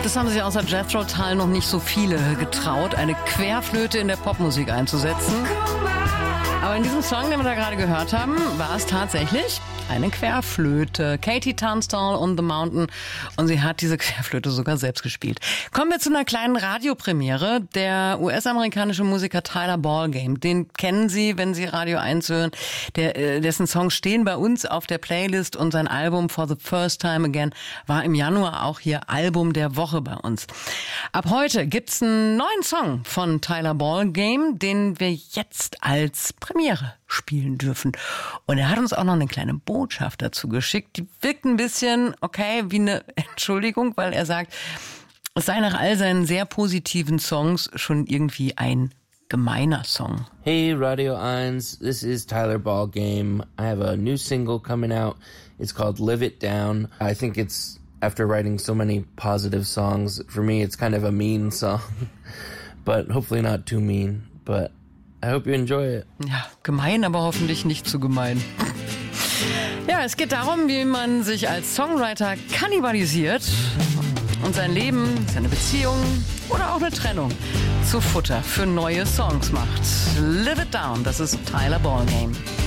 Das haben sich außer Jethro Tull noch nicht so viele getraut, eine Querflöte in der Popmusik einzusetzen. Aber in diesem Song, den wir da gerade gehört haben, war es tatsächlich eine Querflöte. Katie Tunstall on the Mountain. Und sie hat diese Querflöte sogar selbst gespielt. Kommen wir zu einer kleinen Radiopremiere. Der US-amerikanische Musiker Tyler Ballgame, den kennen Sie, wenn Sie Radio 1 hören. Dessen Songs stehen bei uns auf der Playlist und sein Album For the First Time Again war im Januar auch hier Album der Woche bei uns. Ab heute gibt's einen neuen Song von Tyler Ballgame, den wir jetzt als Premiere spielen dürfen. Und er hat uns auch noch eine kleine Botschaft dazu geschickt. Die wirkt ein bisschen, okay, wie eine Entschuldigung, weil er sagt, es sei nach all seinen sehr positiven Songs schon irgendwie ein gemeiner Song. Hey Radio 1, this is Tyler Ballgame. I have a new single coming out. It's called Live It Down. I think it's, after writing so many positive songs, for me it's kind of a mean song. But hopefully not too mean. But I hope you enjoy it. Ja, gemein, aber hoffentlich nicht zu gemein. Ja, es geht darum, wie man sich als Songwriter kannibalisiert und sein Leben, seine Beziehung oder auch eine Trennung zu Futter für neue Songs macht. Live It Down, das ist Tyler Ballgame.